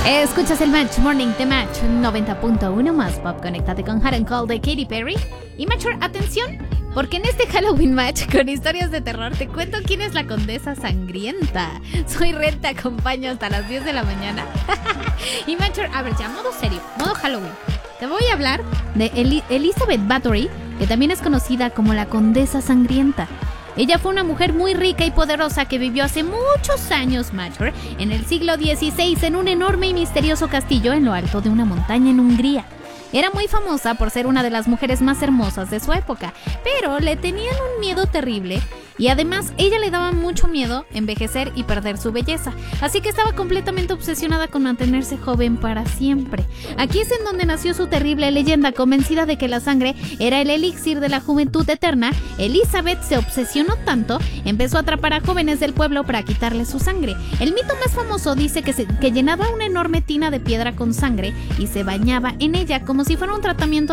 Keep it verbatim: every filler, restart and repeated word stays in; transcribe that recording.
Escuchas el Match Morning de Match noventa punto uno más pop. Conéctate con Hot and Cold de Katy Perry. Y Matcher, atención, porque en este Halloween Match con historias de terror te cuento quién es la Condesa Sangrienta. Soy Red, te acompaño hasta las diez de la mañana. Y Matcher, a ver ya, modo serio, modo Halloween. Te voy a hablar de Eli- Elizabeth Bathory, que también es conocida como la Condesa Sangrienta. Ella fue una mujer muy rica y poderosa que vivió hace muchos años, Matcher, en el siglo dieciséis, en un enorme y misterioso castillo en lo alto de una montaña en Hungría. Era muy famosa por ser una de las mujeres más hermosas de su época, pero le tenían un miedo terrible y además ella le daba mucho miedo envejecer y perder su belleza, así que estaba completamente obsesionada con mantenerse joven para siempre. Aquí es en donde nació su terrible leyenda. Convencida de que la sangre era el elixir de la juventud eterna, Elizabeth se obsesionó tanto, empezó a atrapar a jóvenes del pueblo para quitarles su sangre. El mito más famoso dice que, se, que llenaba una enorme tina de piedra con sangre y se bañaba en ella como si fuera un tratamiento